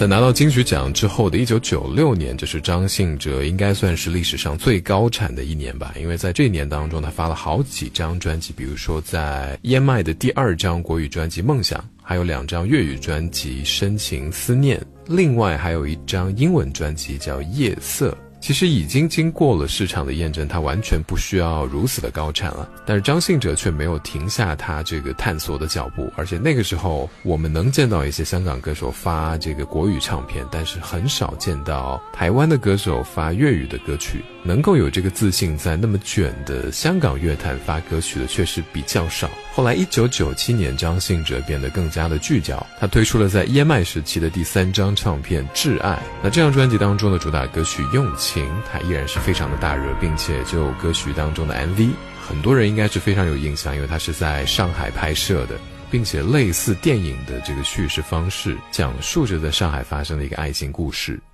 在拿到金曲奖之后的1996年，这是张信哲应该算是历史上最高产的一年吧，因为在这一年当中他发了好几张专辑，比如说在 EMI 的第2张国语专辑《梦想》，还有2张粤语专辑《深情思念》，另外还有1张英文专辑叫《夜色》。其实已经经过了市场的验证，他完全不需要如此的高产了。但是张信哲却没有停下他这个探索的脚步，而且那个时候我们能见到一些香港歌手发这个国语唱片，但是很少见到台湾的歌手发粤语的歌曲。能够有这个自信在那么卷的香港乐坛发歌曲的确实比较少。后来1997年张信哲变得更加的聚焦，他推出了在 EMI 时期的第3张唱片《挚爱》。那这张专辑当中的主打歌曲《用情》它依然是非常的大热，并且就歌曲当中的 MV 很多人应该是非常有印象，因为它是在上海拍摄的，并且类似电影的这个叙事方式，讲述着在上海发生的一个爱情故事。